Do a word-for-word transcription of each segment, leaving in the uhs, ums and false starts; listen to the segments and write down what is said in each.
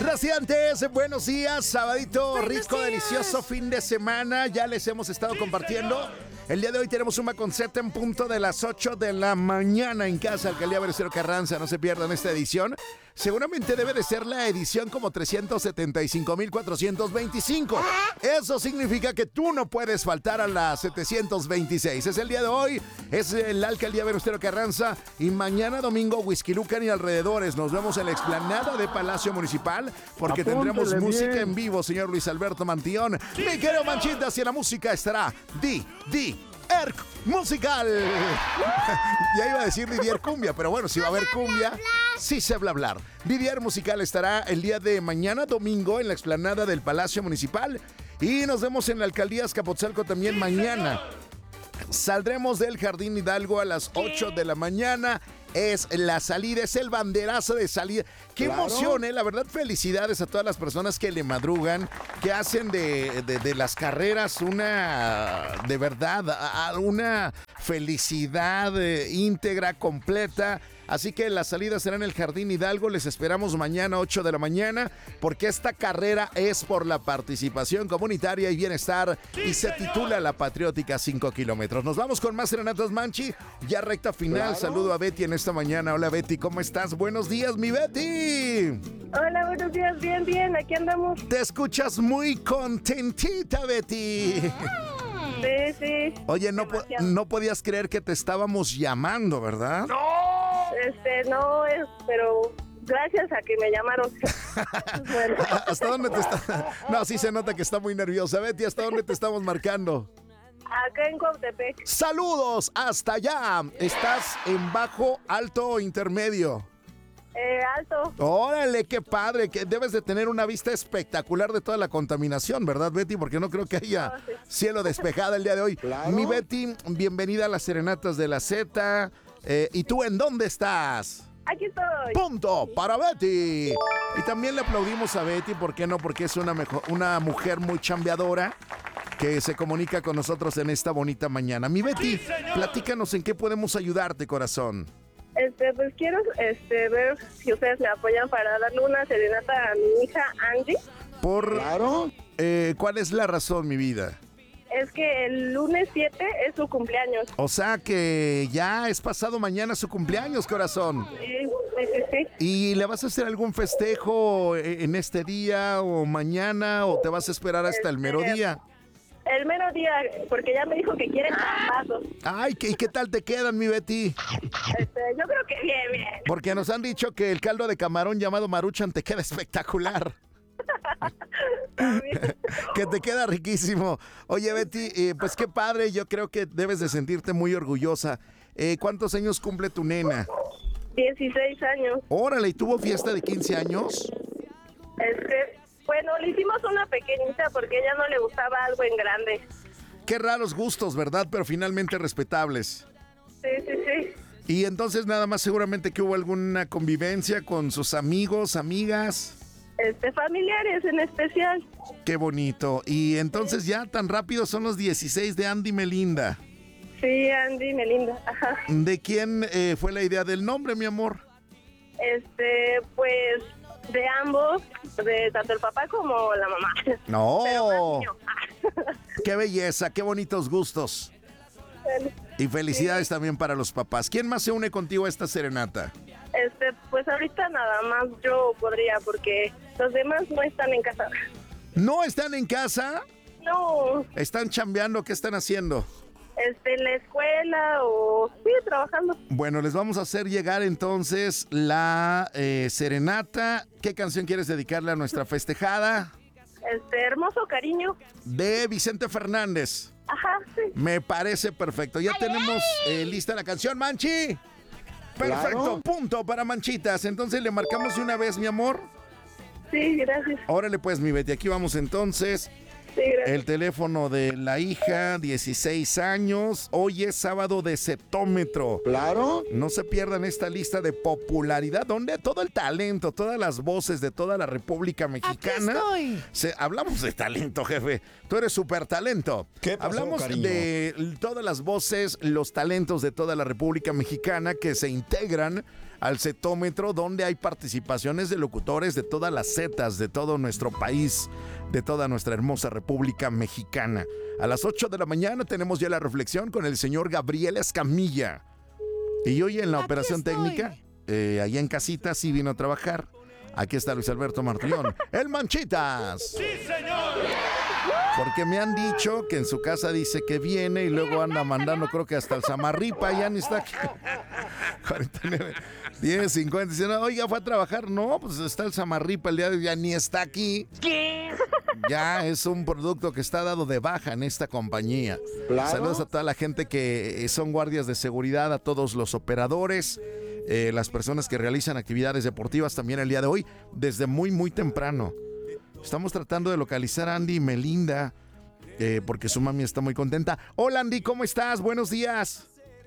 Recientes, buenos días, sabadito rico, delicioso fin de semana. Ya les hemos estado compartiendo. El día de hoy tenemos un concepto en punto de las ocho de la mañana en casa, Alcaldía Venustiano Carranza. No se pierdan esta edición. Seguramente debe de ser la edición como trescientos setenta y cinco mil cuatrocientos veinticinco. Eso significa que tú no puedes faltar a la setecientos veintiséis. Es el día de hoy, es la Alcaldía Venustiano Carranza. Y mañana domingo, Huixquilucan y alrededores. Nos vemos en la explanada de Palacio Municipal porque Apúntele tendremos música bien. en vivo, señor Luis Alberto Mantillón. Mi querido Manchitas, y en la música estará Di, Di. Erc Musical. Ya iba a decir Didier Cumbia, pero bueno, si va a haber cumbia, sí se habla hablar. Didier Musical estará el día de mañana domingo en la explanada del Palacio Municipal y nos vemos en la Alcaldía Azcapotzalco también mañana. Saldremos del Jardín Hidalgo a las ocho de la mañana. Es la salida, es el banderazo de salida. ¡Qué Claro. emoción, eh! La verdad, felicidades a todas las personas que le madrugan, que hacen de, de, de las carreras una, de verdad, a- a una felicidad eh, íntegra, completa. Así que la salida será en el Jardín Hidalgo. Les esperamos mañana, ocho de la mañana, porque esta carrera es por la participación comunitaria y bienestar y se titula La Patriótica cinco kilómetros. Nos vamos con más serenatas, Manchi. Ya recta final. Claro. Saludo a Betty en esta mañana. Hola, Betty, ¿cómo estás? Buenos días, mi Betty. Hola, buenos días, bien, bien, aquí andamos. Te escuchas muy contentita, Betty. Sí, sí. Oye, no, po- Demasiado. no podías creer que te estábamos llamando, ¿verdad? Este, no es, pero gracias a que me llamaron. Bueno, ¿Hasta dónde te está? No, sí se nota que está muy nerviosa. Betty, ¿hasta dónde te estamos marcando? acá en Cuautepec, Saludos hasta allá. ¿Estás en bajo, alto o intermedio? eh, alto. Órale, qué padre, que debes de tener una vista espectacular de toda la contaminación, ¿verdad, Betty? Porque no creo que haya No, sí. cielo despejado el día de hoy. Claro. Mi Betty, bienvenida a las Serenatas de la Z. Eh, ¿Y tú en dónde estás? Aquí estoy. Punto para Betty. Y también le aplaudimos a Betty, ¿por qué no? Porque es una, mejo- una mujer muy chambeadora que se comunica con nosotros en esta bonita mañana. Mi Betty, platícanos en qué podemos ayudarte, corazón. Este, pues quiero este, ver si ustedes me apoyan para darle una serenata a mi hija Angie. Por, Claro. eh, ¿cuál es la razón, mi vida? Es que el lunes siete es su cumpleaños. O sea que ya es pasado mañana su cumpleaños, corazón. Sí, sí, sí, sí. ¿Y le vas a hacer algún festejo eh, en este día o mañana o te vas a esperar hasta el mero Este, día? El mero día, porque ya me dijo que quiere pasos. Ay, ¿qué, ¿y qué tal te quedan, mi Betty? Este, yo creo que bien, bien. Porque nos han dicho que el caldo de camarón llamado Maruchan te queda espectacular. Que te queda riquísimo. Oye, Betty, eh, pues qué padre, yo creo que debes de sentirte muy orgullosa. Eh, ¿Cuántos años cumple tu nena? dieciséis años. Órale, ¿y tuvo fiesta de quince años? Este, bueno, le hicimos una pequeñita porque a ella no le gustaba algo en grande. Qué raros gustos, ¿verdad? Pero finalmente respetables. Sí, sí, sí. Y entonces nada más seguramente que hubo alguna convivencia con sus amigos, amigas. Este, familiares en especial. Qué bonito. Y entonces ya tan rápido son los dieciséis de Andy Melinda. Sí, Andy, Melinda. Ajá. ¿De quién eh, fue la idea del nombre, mi amor? Este, pues, de ambos, de tanto el papá como la mamá. Pero No. más yo. Qué belleza, qué bonitos gustos. Y felicidades también para los papás. ¿Quién más se une contigo a esta serenata? Este, pues ahorita nada más yo podría porque los demás no están en casa. ¿No están en casa? No, ¿Están chambeando? ¿Qué están haciendo? este, en la escuela o sí, trabajando. Bueno, les vamos a hacer llegar entonces la eh, serenata. ¿Qué canción quieres dedicarle a nuestra festejada? Este, hermoso cariño. De Vicente Fernández. Ajá, sí. Me parece perfecto. Ya tenemos eh, lista la canción, Manchi. Perfecto, Claro. punto para Manchitas. Entonces le marcamos de una vez, mi amor. Sí, gracias. Órale pues, mi Betty, aquí vamos entonces. Sí, gracias. El teléfono de la hija, dieciséis años. Hoy es sábado de septómetro. Claro. No se pierdan esta lista de popularidad donde todo el talento, todas las voces de toda la República Mexicana. estoy. Se, hablamos de talento, jefe. Tú eres súper talento. ¿Qué pasó, Hablamos cariño? de todas las voces, los talentos de toda la República Mexicana que se integran al Zetómetro, donde hay participaciones de locutores de todas las zetas de todo nuestro país, de toda nuestra hermosa República Mexicana. A las ocho de la mañana tenemos ya la reflexión con el señor Gabriel Escamilla. Y hoy en la Aquí operación estoy. técnica, eh, allá en casita, sí vino a trabajar. Aquí está Luis Alberto Martillón, el Manchitas. ¡Sí, señor! Porque me han dicho que en su casa dice que viene y luego anda mandando, creo que hasta el Samarripa, ya ni está aquí. cuarenta y nueve, diez, cincuenta, dice, no, oiga, fue a trabajar. No, pues está el Samarripa el día de hoy, ya ni está aquí. ¿Qué? Ya es un producto que está dado de baja en esta compañía. Claro. Saludos a toda la gente que son guardias de seguridad, a todos los operadores, eh, las personas que realizan actividades deportivas también el día de hoy, desde muy, muy temprano. Estamos tratando de localizar a Andy y Melinda, eh, porque su mami está muy contenta. Hola, Andy, ¿cómo estás? Buenos días.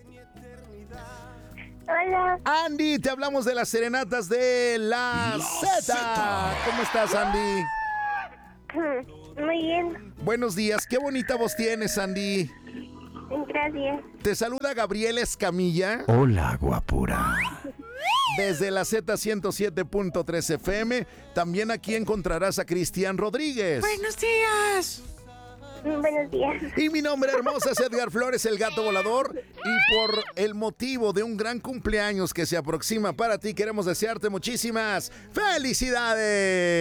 Hola, Andy, te hablamos de las serenatas de la, Z. ¿Cómo estás, Andy? muy bien, Buenos días. Qué bonita voz tienes, Andy. gracias. Te saluda Gabriel Escamilla Hola, guapura. desde la Z ciento siete punto tres F M. También aquí encontrarás a Cristian Rodríguez. Buenos días. Buenos días. Y mi nombre hermoso es Edgar Flores, el gato volador. Y por el motivo de un gran cumpleaños que se aproxima para ti, queremos desearte muchísimas felicidades.